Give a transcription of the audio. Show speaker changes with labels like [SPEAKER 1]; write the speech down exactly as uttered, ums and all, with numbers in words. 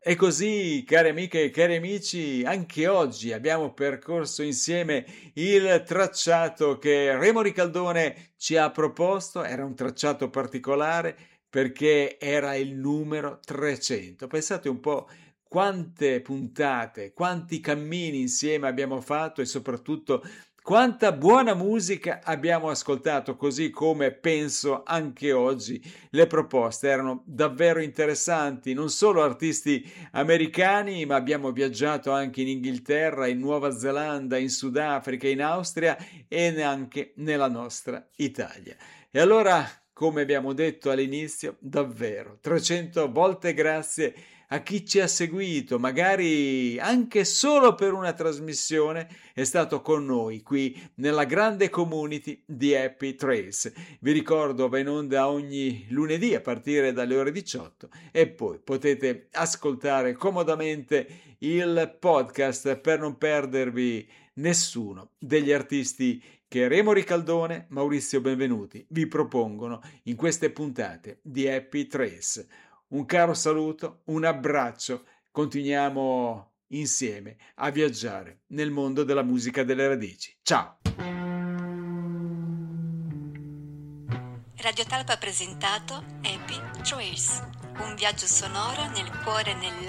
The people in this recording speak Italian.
[SPEAKER 1] E così, cari amiche e cari amici, anche oggi abbiamo percorso insieme il tracciato che Remo Ricaldone ci ha proposto. Era un tracciato particolare perché era il numero trecento. Pensate un po' quante puntate, quanti cammini insieme abbiamo fatto e soprattutto quanta buona musica abbiamo ascoltato, così come penso anche oggi. Le proposte erano davvero interessanti, non solo artisti americani, ma abbiamo viaggiato anche in Inghilterra, in Nuova Zelanda, in Sudafrica, in Austria e anche nella nostra Italia. E allora, come abbiamo detto all'inizio, davvero trecento volte grazie a chi ci ha seguito, magari anche solo per una trasmissione, è stato con noi qui nella grande community di Happy Trails. Vi ricordo, va in onda ogni lunedì a partire dalle ore diciotto e poi potete ascoltare comodamente il podcast per non perdervi nessuno degli artisti che Remo Ricaldone, Maurizio Benvenuti vi propongono in queste puntate di Happy Trails. Un caro saluto, un abbraccio, continuiamo insieme a viaggiare nel mondo della musica delle radici. Ciao!
[SPEAKER 2] Radio Talpa ha presentato Happy Trails, un viaggio sonoro nel cuore e nell'anima